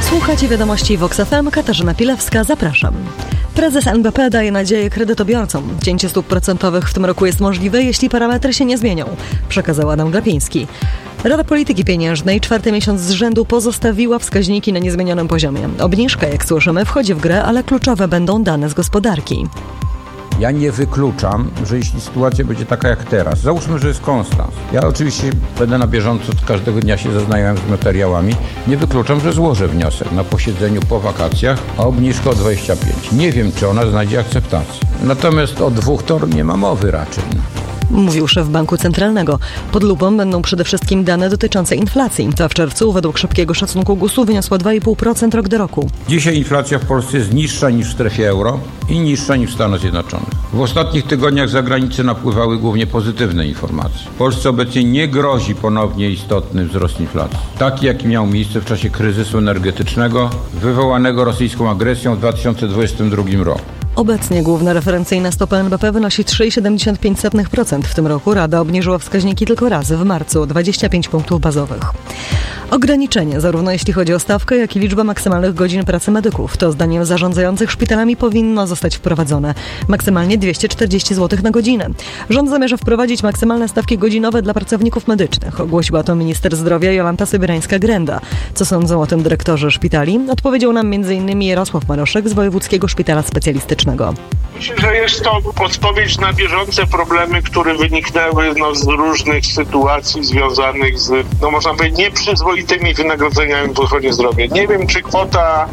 Słuchacie wiadomości Vox FM, Katarzyna Pilewska, zapraszam. Prezes NBP daje nadzieję kredytobiorcom. Cięcie stóp procentowych w tym roku jest możliwe, jeśli parametry się nie zmienią, przekazał Adam Glapiński. Rada Polityki Pieniężnej 4. miesiąc z rzędu pozostawiła wskaźniki na niezmienionym poziomie. Obniżka, jak słyszymy, wchodzi w grę, ale kluczowe będą dane z gospodarki. Ja nie wykluczam, że jeśli sytuacja będzie taka jak teraz, załóżmy, że jest konstans. Ja oczywiście będę na bieżąco każdego dnia się zaznajomym z materiałami. Nie wykluczam, że złożę wniosek na posiedzeniu po wakacjach o obniżkę o 25. Nie wiem, czy ona znajdzie akceptację. Natomiast o 2 to nie ma mowy raczej. Mówił szef Banku Centralnego. Pod lupą będą przede wszystkim dane dotyczące inflacji. Ta w czerwcu według szybkiego szacunku GUS-u wyniosła 2,5% rok do roku. Dzisiaj inflacja w Polsce jest niższa niż w strefie euro i niższa niż w Stanach Zjednoczonych. W ostatnich tygodniach z zagranicy napływały głównie pozytywne informacje. Polsce obecnie nie grozi ponownie istotny wzrost inflacji. Taki, jaki miał miejsce w czasie kryzysu energetycznego wywołanego rosyjską agresją w 2022 roku. Obecnie główna referencyjna stopa NBP wynosi 3,75%. W tym roku Rada obniżyła wskaźniki tylko raz, w marcu, o 25 punktów bazowych. Ograniczenie, zarówno jeśli chodzi o stawkę, jak i liczbę maksymalnych godzin pracy medyków. To zdaniem zarządzających szpitalami powinno zostać wprowadzone. Maksymalnie 240 zł na godzinę. Rząd zamierza wprowadzić maksymalne stawki godzinowe dla pracowników medycznych. Ogłosiła to minister zdrowia Jolanta Sobierańska-Grenda. Co sądzą o tym dyrektorzy szpitali? Odpowiedział nam m.in. Jarosław Maroszek z Wojewódzkiego Szpitala Specjalistycznego. Myślę, że jest to odpowiedź na bieżące problemy, które wyniknęły z różnych sytuacji związanych z, można powiedzieć, nieprzyzwoitymi wynagrodzeniami w ochronie zdrowia. Nie wiem, czy kwota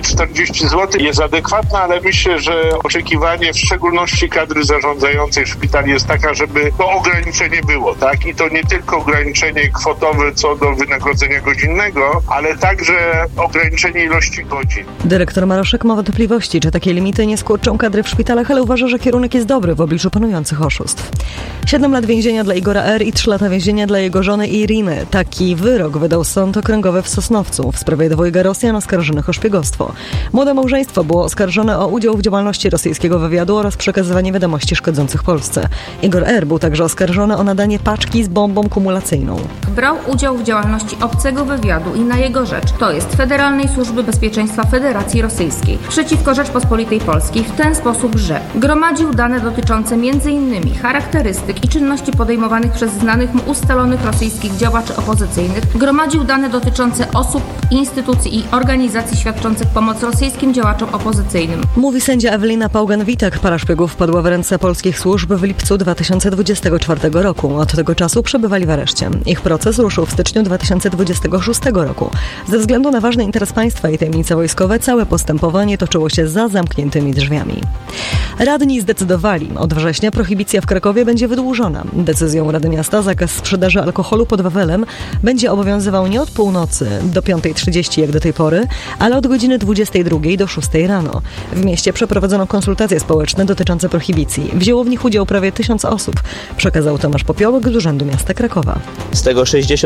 240 zł jest adekwatna, ale myślę, że oczekiwanie w szczególności kadry zarządzającej szpitali jest taka, żeby to ograniczenie było, tak? I to nie tylko ograniczenie kwotowe co do wynagrodzenia godzinnego, ale także ograniczenie ilości godzin. Dyrektor Maroszek ma wątpliwości, czy takie limity nie skurczą kadry w szpitalach, ale uważa, że kierunek jest dobry w obliczu panujących oszustw. 7 lat więzienia dla Igora R. i 3 lata więzienia dla jego żony Iriny. Taki wyrok wydał Sąd Okręgowy w Sosnowcu w sprawie dwojga Rosjan oskarżonych o szpiegostwo. Młode małżeństwo było oskarżone o udział w działalności rosyjskiego wywiadu oraz przekazywanie wiadomości szkodzących Polsce. Igor R. był także oskarżony o nadanie paczki z bombą kumulacyjną. Brał udział w działalności obcego wywiadu i na jego rzecz, to jest Federalnej Służby Bezpieczeństwa Federacji Rosyjskiej, przeciwko Rzeczpospolitej Polskiej w ten sposób, że gromadził dane dotyczące m.in. charakterystyk i czynności podejmowanych przez znanych mu ustalonych rosyjskich działaczy opozycyjnych, gromadził dane dotyczące osób, instytucji i organizacji świadczących pomoc rosyjskim działaczom opozycyjnym. Mówi sędzia Ewelina Pałgan-Witek. Para szpiegów wpadła w ręce polskich służb w lipcu 2024 roku. Od tego czasu przebywali w areszcie. Ich proces ruszył w styczniu 2026 roku. Ze względu na ważny interes państwa i tajemnice wojskowe całe postępowanie toczyło się za zamkniętymi drzwiami. Radni zdecydowali, od września prohibicja w Krakowie będzie wydłużona. Decyzją Rady Miasta zakaz sprzedaży alkoholu pod Wawelem będzie obowiązywał nie od północy do 5:30 jak do tej pory, ale od godziny 22 do 6 rano. W mieście przeprowadzono konsultacje społeczne dotyczące prohibicji. Wzięło w nich udział prawie 1000 osób, przekazał Tomasz Popiołek z Urzędu Miasta Krakowa. Z tego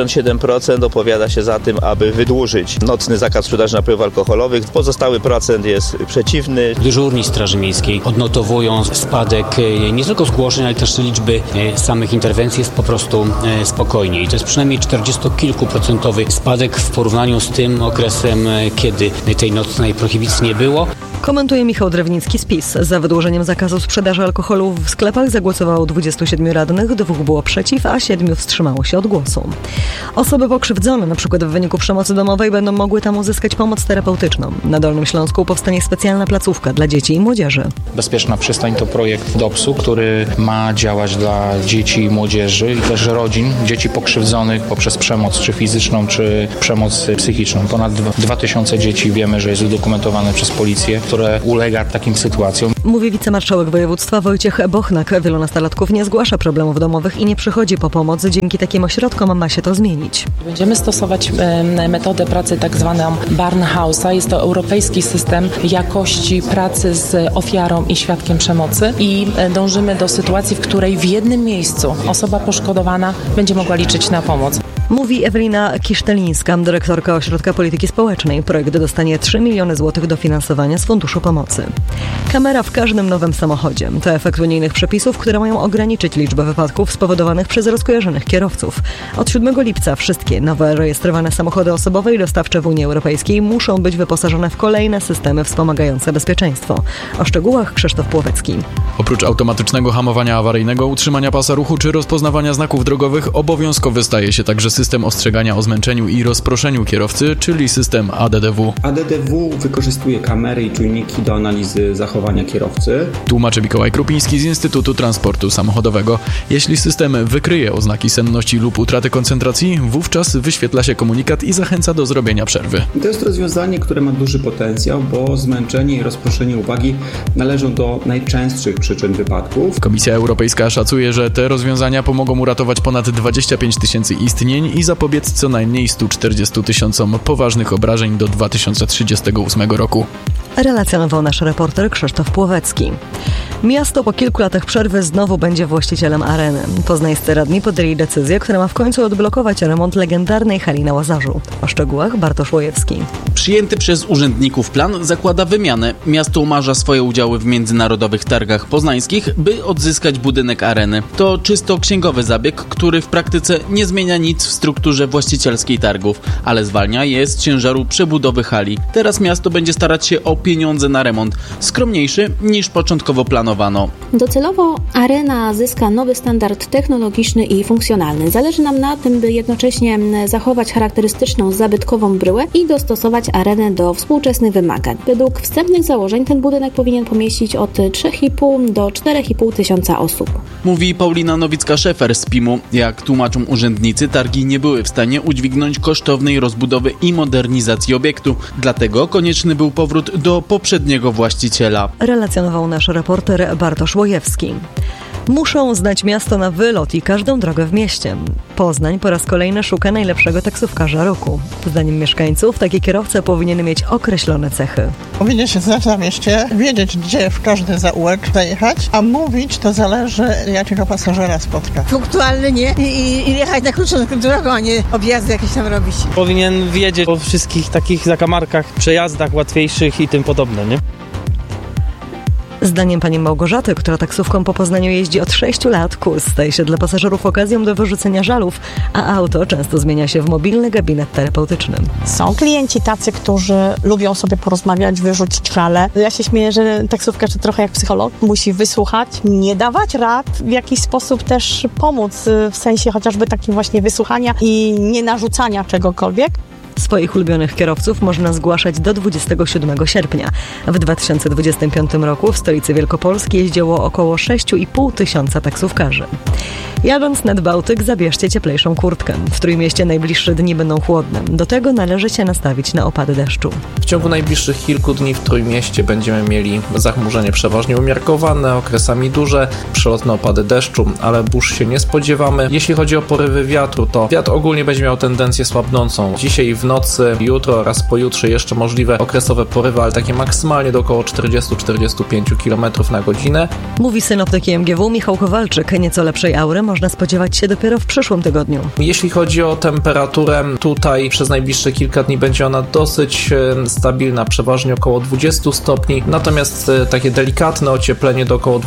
67% opowiada się za tym, aby wydłużyć nocny zakaz sprzedaży napojów alkoholowych. Pozostały procent jest przeciwny. Dyżurni Straży Miejskiej odnotowują spadek nie tylko zgłoszeń, ale też liczby samych interwencji jest po prostu spokojniej. To jest przynajmniej 40-kilkuprocentowy spadek w porównaniu z tym okresem, kiedy tej nocnej prohibicji nie było. Komentuje Michał Drewnicki z PiS. Za wydłużeniem zakazu sprzedaży alkoholu w sklepach zagłosowało 27 radnych, 2 było przeciw, a 7 wstrzymało się od głosu. Osoby pokrzywdzone, np. w wyniku przemocy domowej, będą mogły tam uzyskać pomoc terapeutyczną. Na Dolnym Śląsku powstanie specjalna placówka dla dzieci i młodzieży. Bezpieczna przystań to projekt DOPS-u, który ma działać dla dzieci i młodzieży i też rodzin, dzieci pokrzywdzonych poprzez przemoc czy fizyczną, czy przemoc psychiczną. Ponad 2000 dzieci wiemy, że jest udokumentowane przez policję, które ulega takim sytuacjom. Mówi wicemarszałek województwa Wojciech Bochnak. Wielu nastolatków nie zgłasza problemów domowych i nie przychodzi po pomoc. Dzięki takim ośrodkom ma się to zmienić. Będziemy stosować metodę pracy tak zwaną Barnhouse'a. Jest to europejski system jakości pracy z ofiarą i świadkiem przemocy i dążymy do sytuacji, w której w jednym miejscu osoba poszkodowana będzie mogła liczyć na pomoc. Mówi Ewelina Kisztelińska, dyrektorka Ośrodka Polityki Społecznej. Projekt dostanie 3 miliony złotych dofinansowania z Funduszu Pomocy. Kamera w każdym nowym samochodzie. To efekt unijnych przepisów, które mają ograniczyć liczbę wypadków spowodowanych przez rozkojarzonych kierowców. Od 7 lipca wszystkie nowe rejestrowane samochody osobowe i dostawcze w Unii Europejskiej muszą być wyposażone w kolejne systemy wspomagające bezpieczeństwo. O szczegółach Krzysztof Płowecki. Oprócz automatycznego hamowania awaryjnego, utrzymania pasa ruchu czy rozpoznawania znaków drogowych, obowiązkowy staje się także system ostrzegania o zmęczeniu i rozproszeniu kierowcy, czyli system ADDW. ADDW wykorzystuje kamery i czujniki do analizy zachowania kierowcy. Tłumaczy Mikołaj Krupiński z Instytutu Transportu Samochodowego. Jeśli system wykryje oznaki senności lub utraty koncentracji, wówczas wyświetla się komunikat i zachęca do zrobienia przerwy. To jest rozwiązanie, które ma duży potencjał, bo zmęczenie i rozproszenie uwagi należą do najczęstszych przyczyn wypadków. Komisja Europejska szacuje, że te rozwiązania pomogą uratować ponad 25 tysięcy istnień i zapobiec co najmniej 140 tysiącom poważnych obrażeń do 2038 roku. Relacjonował nasz reporter Krzysztof Płowecki. Miasto po kilku latach przerwy znowu będzie właścicielem areny. Poznańscy radni podjęli decyzję, która ma w końcu odblokować remont legendarnej hali na Łazarzu. O szczegółach Bartosz Łojewski. Przyjęty przez urzędników plan zakłada wymianę. Miasto umarza swoje udziały w międzynarodowych targach poznańskich, by odzyskać budynek areny. To czysto księgowy zabieg, który w praktyce nie zmienia nic w strukturze właścicielskiej targów, ale zwalnia je z ciężaru przebudowy hali. Teraz miasto będzie starać się o pieniądze na remont, skromniejszy niż początkowo planowano. Docelowo arena zyska nowy standard technologiczny i funkcjonalny. Zależy nam na tym, by jednocześnie zachować charakterystyczną zabytkową bryłę i dostosować arenę do współczesnych wymagań. Według wstępnych założeń ten budynek powinien pomieścić od 3,5 do 4,5 tysiąca osób. Mówi Paulina Nowicka-Szefer z PIM-u. Jak tłumaczą urzędnicy, targi nie były w stanie udźwignąć kosztownej rozbudowy i modernizacji obiektu. Dlatego konieczny był powrót do poprzedniego właściciela. Relacjonował nasz reporter Bartosz Łojewski. Muszą znać miasto na wylot i każdą drogę w mieście. Poznań po raz kolejny szuka najlepszego taksówkarza roku. Zdaniem mieszkańców taki kierowca powinien mieć określone cechy. Powinien się znać na mieście, wiedzieć gdzie w każdy zaułek zajechać, a mówić to zależy jakiego pasażera spotka. Punktualny nie i jechać na krótszą drogą, a nie objazdy jakieś tam robić. Powinien wiedzieć o wszystkich takich zakamarkach, przejazdach łatwiejszych i tym podobne, nie? Zdaniem pani Małgorzaty, która taksówką po Poznaniu jeździ od 6 lat, kurs staje się dla pasażerów okazją do wyrzucenia żalów, a auto często zmienia się w mobilny gabinet terapeutyczny. Są klienci tacy, którzy lubią sobie porozmawiać, wyrzucić żale. Ja się śmieję, że taksówkarz to trochę jak psycholog. Musi wysłuchać, nie dawać rad, w jakiś sposób też pomóc, w sensie chociażby takim właśnie wysłuchania i nie narzucania czegokolwiek. Swoich ulubionych kierowców można zgłaszać do 27 sierpnia. W 2025 roku w stolicy Wielkopolski jeździło około 6,5 tysiąca taksówkarzy. Jadąc nad Bałtyk, zabierzcie cieplejszą kurtkę. W Trójmieście najbliższe dni będą chłodne. Do tego należy się nastawić na opady deszczu. W ciągu najbliższych kilku dni w Trójmieście będziemy mieli zachmurzenie przeważnie umiarkowane, okresami duże, przelotne opady deszczu, ale burz się nie spodziewamy. Jeśli chodzi o porywy wiatru, to wiatr ogólnie będzie miał tendencję słabnącą. Dzisiaj w nocy, jutro oraz pojutrze jeszcze możliwe okresowe porywy, ale takie maksymalnie do około 40-45 km na godzinę. Mówi synoptyk MGW Michał Kowalczyk. Nieco lepszej aury można spodziewać się dopiero w przyszłym tygodniu. Jeśli chodzi o temperaturę, tutaj przez najbliższe kilka dni będzie ona dosyć stabilna, przeważnie około 20 stopni, natomiast takie delikatne ocieplenie do około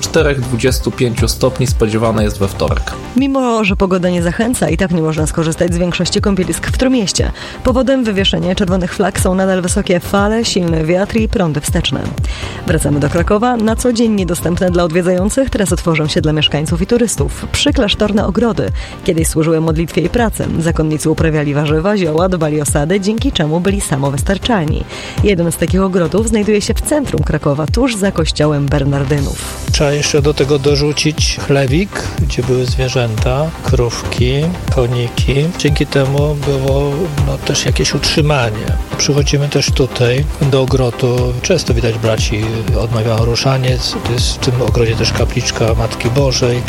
24-25 stopni spodziewane jest we wtorek. Mimo że pogoda nie zachęca, i tak nie można skorzystać z większości kąpielisk w Trójmieście. Powodem wywieszenia czerwonych flag są nadal wysokie fale, silny wiatr i prądy wsteczne. Wracamy do Krakowa. Na co dzień niedostępne dla odwiedzających, teraz otworzą się dla mieszkańców i turystów. Przyklasztorne ogrody. Kiedyś służyły modlitwie i pracy. Zakonnicy uprawiali warzywa, zioła, dbali o sady, dzięki czemu byli samowystarczalni. Jeden z takich ogrodów znajduje się w centrum Krakowa, tuż za kościołem Bernardynów. Trzeba jeszcze do tego dorzucić chlewik, gdzie były zwierzęta, krówki, koniki. Dzięki temu było też jakieś utrzymanie. Przychodzimy też tutaj do ogrodu. Często widać braci odmawiają ruszaniec. Jest w tym ogrodzie też kapliczka Matki Bożej.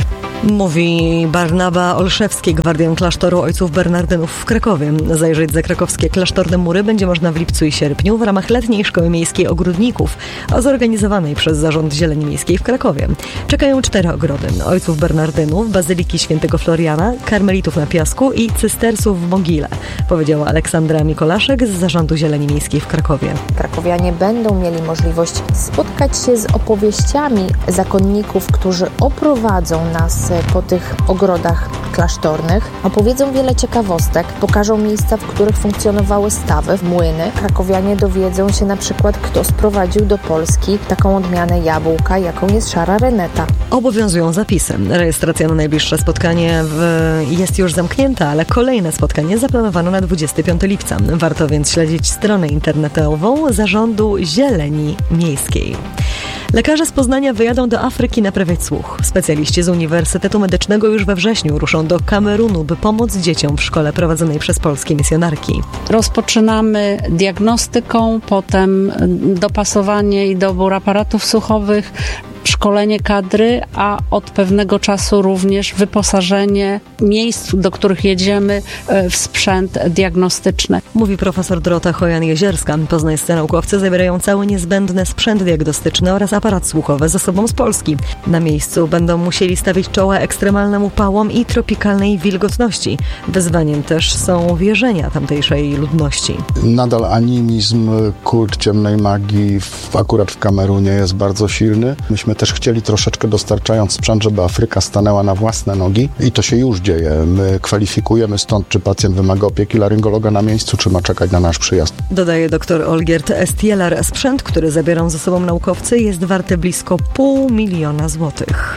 Mówi Barnaba Olszewski, gwardian klasztoru ojców Bernardynów w Krakowie. Zajrzeć za krakowskie klasztorne mury będzie można w lipcu i sierpniu w ramach letniej Szkoły Miejskiej Ogródników, zorganizowanej przez Zarząd Zieleni Miejskiej w Krakowie. Czekają 4 ogrody: ojców Bernardynów, Bazyliki Świętego Floriana, Karmelitów na Piasku i Cystersów w Mogile, powiedziała Aleksandra Mikolaszek z Zarządu Zieleni Miejskiej w Krakowie. Krakowianie będą mieli możliwość spotkać się z opowieściami zakonników, którzy oprowadzą nas po tych ogrodach klasztornych, opowiedzą wiele ciekawostek, pokażą miejsca, w których funkcjonowały stawy, młyny. Krakowianie dowiedzą się na przykład, kto sprowadził do Polski taką odmianę jabłka, jaką jest szara reneta. Obowiązują zapisy. Rejestracja na najbliższe spotkanie jest już zamknięta, ale kolejne spotkanie zaplanowano na 25 lipca. Warto więc śledzić stronę internetową Zarządu Zieleni Miejskiej. Lekarze z Poznania wyjadą do Afryki naprawiać słuch. Specjaliści z Uniwersytetu Medycznego już we wrześniu ruszą do Kamerunu, by pomóc dzieciom w szkole prowadzonej przez polskie misjonarki. Rozpoczynamy diagnostyką, potem dopasowanie i dobór aparatów słuchowych, szkolenie kadry, a od pewnego czasu również wyposażenie miejsc, do których jedziemy, w sprzęt diagnostyczny. Mówi profesor Dorota Chojan-Jezierska. Poznańscy naukowcy zabierają cały niezbędny sprzęt diagnostyczny oraz aparat słuchowy ze sobą z Polski. Na miejscu będą musieli stawić czoła ekstremalnym upałom i tropikalnej wilgotności. Wyzwaniem też są wierzenia tamtejszej ludności. Nadal animizm, kult ciemnej magii akurat w Kamerunie jest bardzo silny. Myśmy też chcieli troszeczkę, dostarczając sprzęt, żeby Afryka stanęła na własne nogi i to się już dzieje. My kwalifikujemy stąd, czy pacjent wymaga opieki laryngologa na miejscu, czy ma czekać na nasz przyjazd. Dodaje dr Olgierd Estielar. Sprzęt, który zabiorą ze sobą naukowcy, jest warty blisko 500 000 złotych.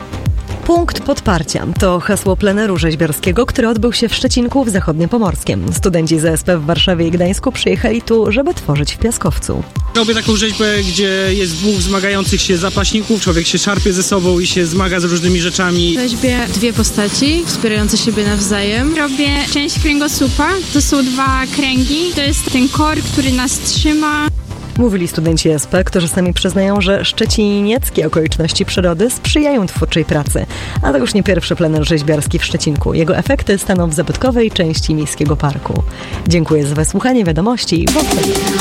Punkt podparcia to hasło pleneru rzeźbiarskiego, który odbył się w Szczecinku w Zachodniopomorskiem. Studenci ZSP w Warszawie i Gdańsku przyjechali tu, żeby tworzyć w piaskowcu. Robię taką rzeźbę, gdzie jest 2 zmagających się zapaśników, człowiek się szarpie ze sobą i się zmaga z różnymi rzeczami. Rzeźbię 2 postaci wspierające siebie nawzajem. Robię część kręgosłupa, to są 2 kręgi, to jest ten kor, który nas trzyma. Mówili studenci SP, którzy sami przyznają, że szczecinieckie okoliczności przyrody sprzyjają twórczej pracy. A to już nie pierwszy plener rzeźbiarski w Szczecinku. Jego efekty staną w zabytkowej części miejskiego parku. Dziękuję za wysłuchanie wiadomości.